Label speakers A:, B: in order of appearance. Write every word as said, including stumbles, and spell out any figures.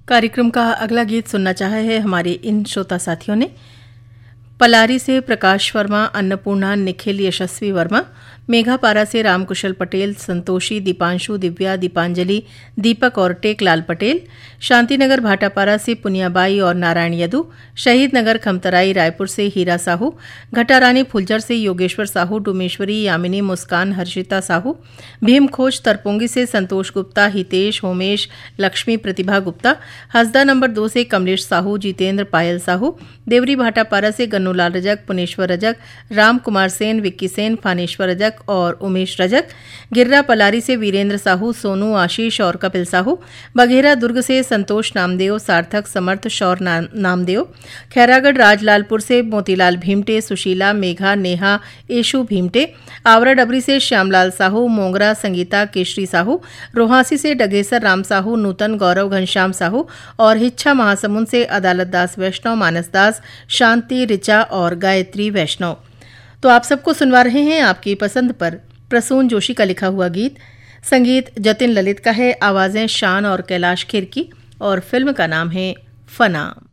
A: कार्यक्रम का अगला गीत सुनना चाहे है हमारे इन श्रोता साथियों ने। पलारी से प्रकाश वर्मा, अन्नपूर्णा, निखिल, यशस्वी वर्मा, मेघापारा से रामकुशल पटेल, संतोषी, दीपांशु, दिव्या, दीपांजलि, दीपक और टेकलाल पटेल, शांतिनगर भाटापारा से पुनियाबाई और नारायण यदु, शहीद नगर खमतराई रायपुर से हीरा साहू, घटारानी फुलझर से योगेश्वर साहू, डुमेश्वरी, यामिनी, मुस्कान, हर्षिता साहू, भीमखोज तरपोंगी से संतोष गुप्ता, हितेश, होमेश, लक्ष्मी, प्रतिभा गुप्ता, हसदा नंबर दो से कमलेश साहू, जितेंद्र, पायल साहू, देवरी भाटापारा से गन्नूलाल रजक, पुनेश्वर रजक, राम कुमार सेन, विक्की सेन, फानेश्वर रजक और उमेश रजक, गिर्रा पलारी से वीरेंद्र साहू, सोनू, आशीष और कपिल साहू, बघेरा दुर्ग से संतोष नामदेव, सार्थक, समर्थ, शौर ना, नामदेव, खैरागढ़ राजलालपुर से मोतीलाल भीमटे, सुशीला, मेघा, नेहा, येशु भीमटे, आवरा डबरी से श्यामलाल साहू, मोंगरा, संगीता, केशरी साहू, रोहासी से डगेसर राम साहू, नूतन, गौरव, घनश्याम साहू और हिच्छा महासमुंद से अदालत दास वैष्णव, मानस दास, शांति, ऋचा और गायत्री वैष्णव। तो आप सबको सुनवा रहे हैं आपकी पसंद पर प्रसून जोशी का लिखा हुआ गीत। संगीत जतिन ललित का है, आवाजें शान और कैलाश खेर की और फिल्म का नाम है फना।